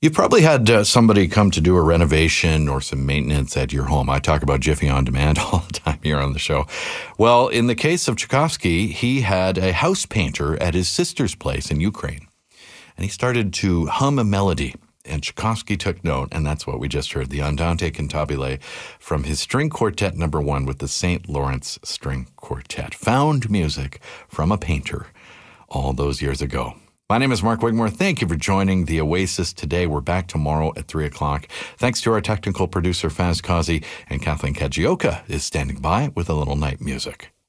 You've probably had somebody come to do a renovation or some maintenance at your home. I talk about Jiffy On Demand all the time here on the show. Well, in the case of Tchaikovsky, he had a house painter at his sister's place in Ukraine. And he started to hum a melody. And Tchaikovsky took note, and that's what we just heard, the Andante Cantabile from his String Quartet No. 1 with the St. Lawrence String Quartet. Found music from a painter all those years ago. My name is Mark Wigmore. Thank you for joining the Oasis today. We're back tomorrow at 3 o'clock. Thanks to our technical producer, Faz Kazi, and Kathleen Kajioka is standing by with a little night music.